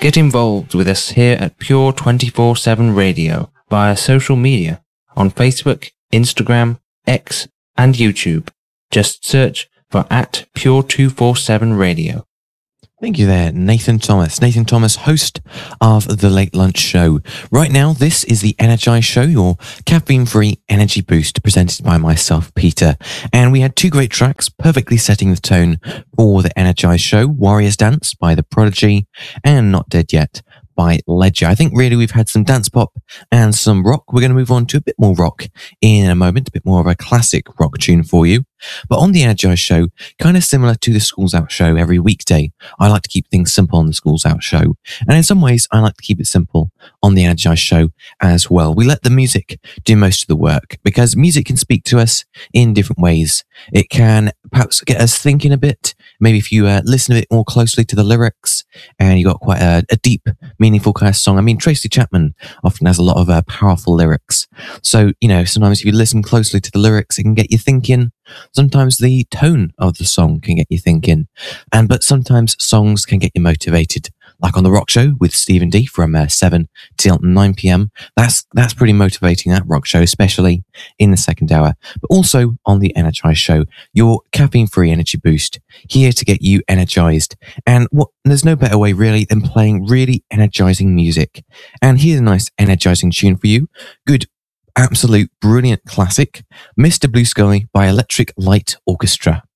Get involved with us here at Pure 24/7 Radio via social media on Facebook, Instagram, X, and YouTube. Just search for @Pure247 Radio. Thank you there, Nathan Thomas. Nathan Thomas, host of The Late Lunch Show. Right now, this is the Energize Show, your caffeine-free energy boost presented by myself, Peter. And we had two great tracks perfectly setting the tone for the Energize Show. Warriors Dance by The Prodigy and Not Dead Yet by Ledger. I think really we've had some dance pop and some rock. We're going to move on to a bit more rock in a moment, a bit more of a classic rock tune for you. But on the Energize Show, kind of similar to the Schools Out Show every weekday, I like to keep things simple on the Schools Out Show. And in some ways, I like to keep it simple on the Energize Show as well. We let the music do most of the work because music can speak to us in different ways. It can perhaps get us thinking a bit. Maybe if you listen a bit more closely to the lyrics and you got quite a deep, meaningful kind of song. I mean, Tracy Chapman often has a lot of powerful lyrics. So, you know, sometimes if you listen closely to the lyrics, it can get you thinking. Sometimes the tone of the song can get you thinking. But sometimes songs can get you motivated. Like on The Rock Show with Stephen D from 7 till 9 p.m. That's pretty motivating, that rock show, especially in the second hour. But also on the Energize Show, your caffeine-free energy boost, here to get you energized. And there's no better way really than playing really energizing music. And here's a nice energizing tune for you. Good, absolute brilliant classic, Mr. Blue Sky by Electric Light Orchestra.